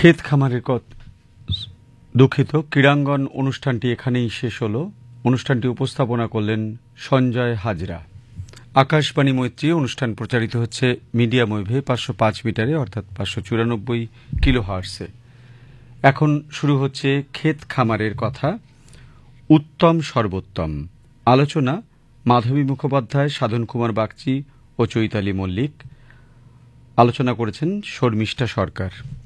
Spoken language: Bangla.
ক্ষেত খামারের দুঃখিত ক্রীড়াঙ্গন অনুষ্ঠানটি এখানেই শেষ হলো। অনুষ্ঠানটি উপস্থাপনা করলেন সঞ্জয় হাজরা। আকাশবাণী মৈত্রী অনুষ্ঠান প্রচারিত হচ্ছে মিডিয়াম ওয়েভে 505 মিটারে অর্থাৎ 594 কিলোহার্টসে। এখন শুরু হচ্ছে ক্ষেত খামারের কথা, উত্তম সর্বোত্তম। আলোচনা মাধবী মুখোপাধ্যায়, সাধন কুমার বাগচি ও চৈতালি মল্লিক। আলোচনা করেছেন শর্মিষ্ঠা সরকার।